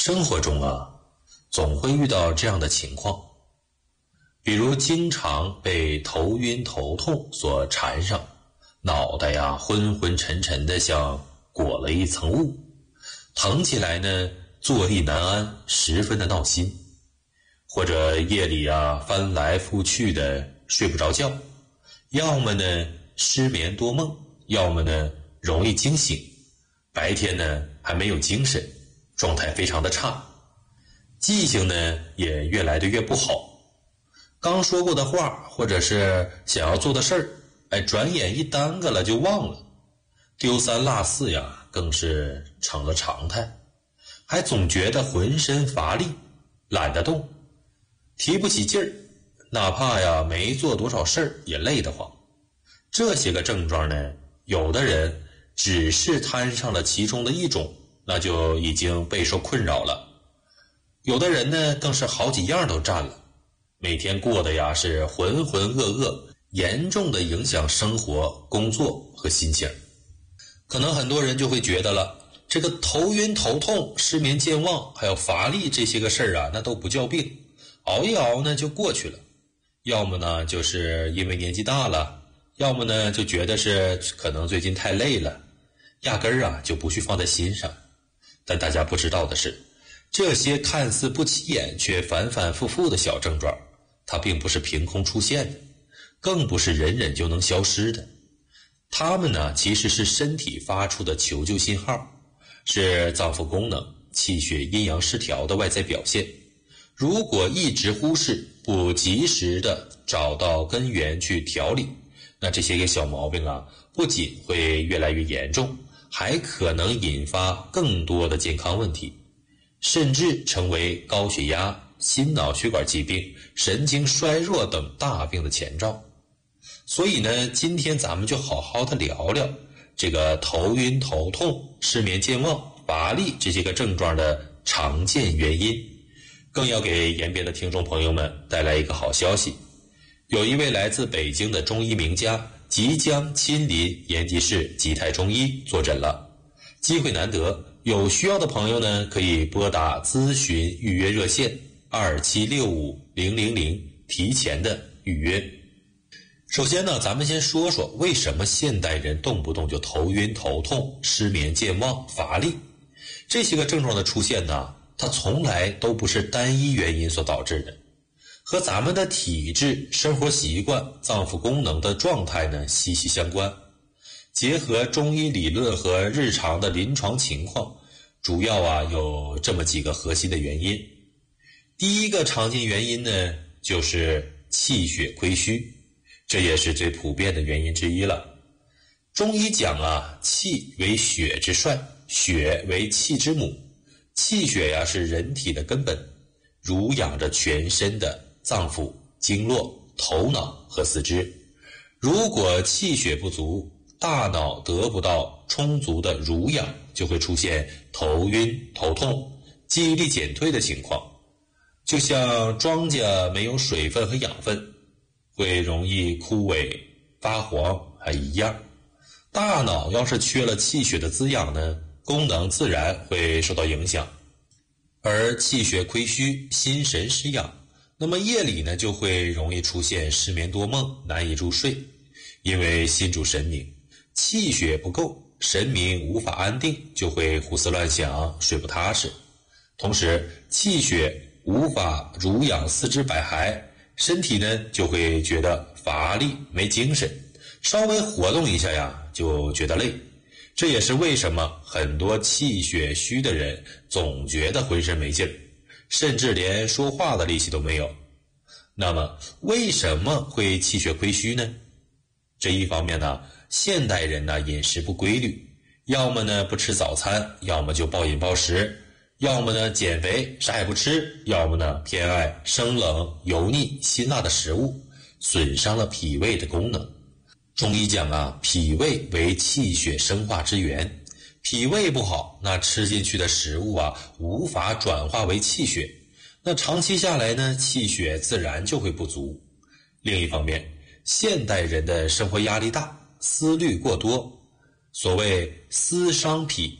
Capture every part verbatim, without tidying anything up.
生活中啊，总会遇到这样的情况，比如经常被头晕头痛所缠上，脑袋呀昏昏沉沉的像裹了一层雾，疼起来呢坐立难安，十分的闹心。或者夜里啊翻来覆去的睡不着觉，要么呢失眠多梦，要么呢容易惊醒，白天呢还没有精神，状态非常的差，记性呢也越来的越不好。刚说过的话或者是想要做的事儿，哎，转眼一耽搁了就忘了，丢三落四呀更是成了常态，还总觉得浑身乏力，懒得动，提不起劲儿，哪怕呀没做多少事儿也累得慌。这些个症状呢，有的人只是摊上了其中的一种，那就已经备受困扰了。有的人呢更是好几样都占了，每天过得呀是浑浑噩噩，严重的影响生活、工作和心情。可能很多人就会觉得了，这个头晕头痛、失眠健忘还有乏力这些个事儿啊，那都不叫病，熬一熬呢就过去了。要么呢就是因为年纪大了，要么呢就觉得是可能最近太累了，压根儿啊就不去放在心上。但大家不知道的是，这些看似不起眼却反反复复的小症状，它并不是凭空出现的，更不是人人就能消失的。它们呢其实是身体发出的求救信号，是脏腑功能、气血阴阳失调的外在表现。如果一直忽视，不及时的找到根源去调理，那这些个小毛病啊，不仅会越来越严重，还可能引发更多的健康问题，甚至成为高血压、心脑血管疾病、神经衰弱等大病的前兆。所以呢，今天咱们就好好的聊聊这个头晕头痛、失眠健忘、乏力这些个症状的常见原因。更要给延边的听众朋友们带来一个好消息，有一位来自北京的中医名家即将亲临延吉市吉泰中医坐诊了。机会难得，有需要的朋友呢可以拨打咨询预约热线二七六五零零零提前的预约。首先呢，咱们先说说为什么现代人动不动就头晕头痛、失眠健忘、乏力。这些个症状的出现呢，它从来都不是单一原因所导致的，和咱们的体质、生活习惯、脏腑功能的状态呢息息相关。结合中医理论和日常的临床情况，主要啊有这么几个核心的原因。第一个常见原因呢，就是气血亏虚，这也是最普遍的原因之一了。中医讲啊，气为血之帅，血为气之母。气血呀是人体的根本，濡养着全身的脏腑、经络、头脑和四肢。如果气血不足，大脑得不到充足的濡养，就会出现头晕、头痛、记忆力减退的情况。就像庄稼没有水分和养分，会容易枯萎、发黄还一样。大脑要是缺了气血的滋养呢，功能自然会受到影响。而气血亏虚，心神失养，那么夜里呢就会容易出现失眠多梦，难以入睡。因为心主神明，气血不够，神明无法安定，就会胡思乱想，睡不踏实。同时气血无法濡养四肢百骸，身体呢就会觉得乏力没精神，稍微活动一下呀就觉得累。这也是为什么很多气血虚的人总觉得浑身没劲儿，甚至连说话的力气都没有。那么为什么会气血亏虚呢？这一方面呢，现代人呢饮食不规律，要么呢不吃早餐，要么就暴饮暴食，要么呢减肥啥也不吃，要么呢偏爱生冷、油腻、辛辣的食物，损伤了脾胃的功能。中医讲啊，脾胃为气血生化之源，脾胃不好，那吃进去的食物啊无法转化为气血，那长期下来呢，气血自然就会不足。另一方面，现代人的生活压力大，思虑过多，所谓思伤脾，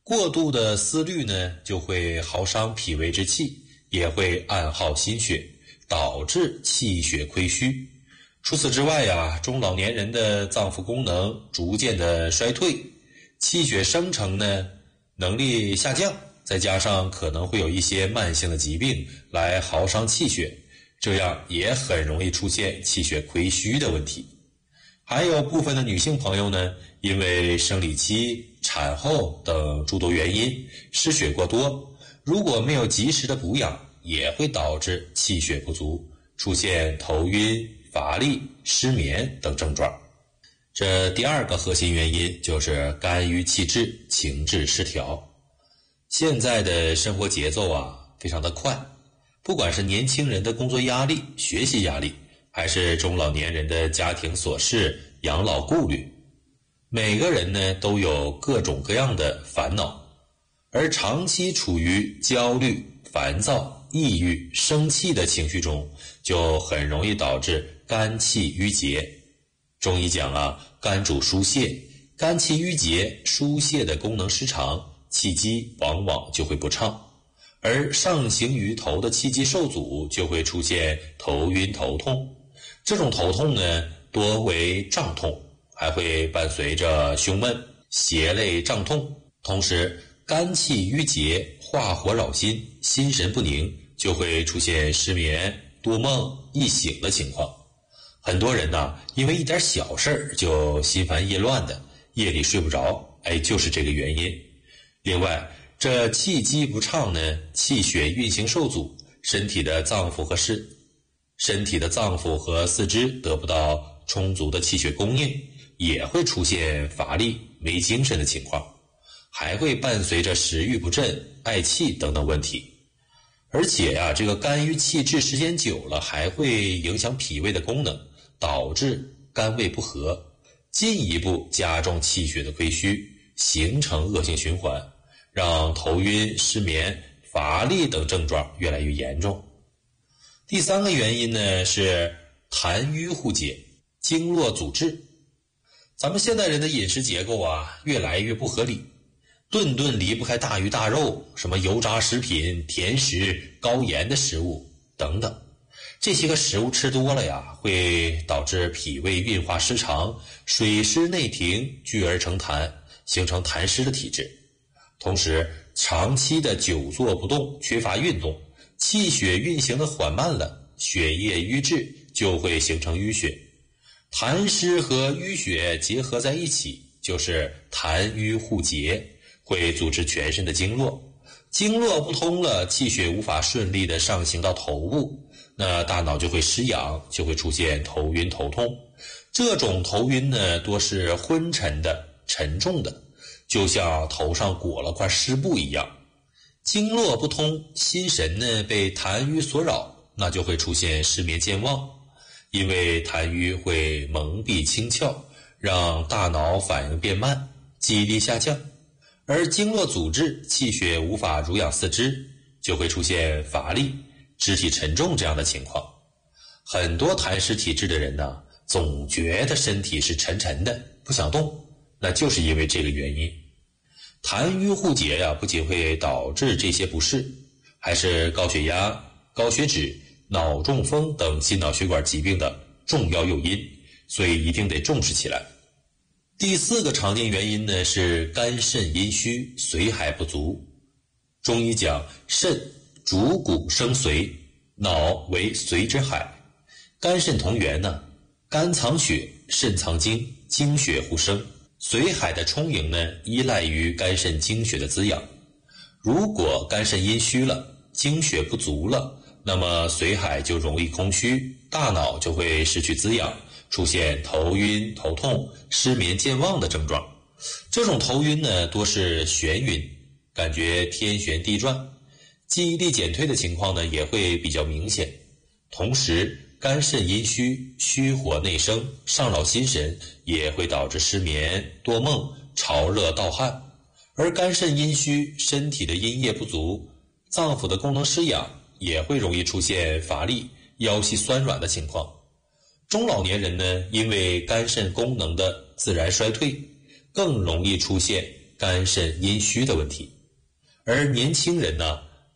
过度的思虑呢，就会耗伤脾胃之气，也会暗耗心血，导致气血亏虚。除此之外呀，中老年人的脏腑功能逐渐的衰退，气血生成呢能力下降，再加上可能会有一些慢性的疾病来耗伤气血，这样也很容易出现气血亏虚的问题。还有部分的女性朋友呢，因为生理期、产后等诸多原因失血过多，如果没有及时的补养，也会导致气血不足，出现头晕、乏力、失眠等症状。这第二个核心原因就是肝郁气滞、情志失调。现在的生活节奏啊非常的快，不管是年轻人的工作压力、学习压力，还是中老年人的家庭琐事、养老顾虑，每个人呢都有各种各样的烦恼，而长期处于焦虑、烦躁、抑郁、生气的情绪中，就很容易导致肝气郁结。中医讲啊，肝主疏泄，肝气郁结，疏泄的功能失常，气机往往就会不畅，而上行于头的气机受阻，就会出现头晕头痛。这种头痛呢，多为胀痛，还会伴随着胸闷、胁肋胀痛。同时，肝气郁结，化火扰心，心神不宁，就会出现失眠、多梦、易醒的情况。很多人呢，因为一点小事儿就心烦意乱的，夜里睡不着，哎，就是这个原因。另外，这气机不畅呢，气血运行受阻，身体的脏腑和是身体的脏腑和四肢得不到充足的气血供应，也会出现乏力、没精神的情况，还会伴随着食欲不振、嗳气等等问题。而且呀、啊，这个肝郁气滞时间久了，还会影响脾胃的功能，导致肝胃不和，进一步加重气血的亏虚，形成恶性循环，让头晕、失眠、乏力等症状越来越严重。第三个原因呢是痰瘀互结、经络阻滞。咱们现代人的饮食结构啊越来越不合理，顿顿离不开大鱼大肉，什么油炸食品、甜食、高盐的食物等等。这些个食物吃多了呀，会导致脾胃运化失常，水湿内停，聚而成痰，形成痰湿的体质。同时，长期的久坐不动，缺乏运动，气血运行的缓慢了，血液瘀滞，就会形成淤血。痰湿和淤血结合在一起，就是痰瘀互结，会阻滞全身的经络。经络不通了，气血无法顺利的上行到头部，那大脑就会失养，就会出现头晕头痛。这种头晕呢，多是昏沉的、沉重的，就像头上裹了块湿布一样。经络不通，心神呢被痰瘀所扰，那就会出现失眠健忘。因为痰瘀会蒙蔽清窍，让大脑反应变慢，记忆力下降。而经络阻滞，气血无法濡养四肢，就会出现乏力、肢体沉重这样的情况。很多痰湿体质的人呢，总觉得身体是沉沉的，不想动，那就是因为这个原因。痰瘀互结呀，不仅会导致这些不适，还是高血压、高血脂、脑中风等心脑血管疾病的重要诱因，所以一定得重视起来。第四个常见原因呢是肝肾阴虚、髓海不足。中医讲肾主骨生髓，脑为髓之海。肝肾同源呢，肝藏血，肾藏精，精血互生。髓海的充盈呢，依赖于肝肾精血的滋养。如果肝肾阴虚了，精血不足了，那么髓海就容易空虚，大脑就会失去滋养，出现头晕、头痛、失眠、健忘的症状。这种头晕呢，多是眩晕，感觉天旋地转，记忆力减退的情况呢，也会比较明显。同时，肝肾阴虚，虚火内生，上扰心神，也会导致失眠、多梦、潮热盗汗。而肝肾阴虚，身体的阴液不足，脏腑的功能失养，也会容易出现乏力、腰膝酸软的情况。中老年人呢，因为肝肾功能的自然衰退，更容易出现肝肾阴虚的问题，而年轻人呢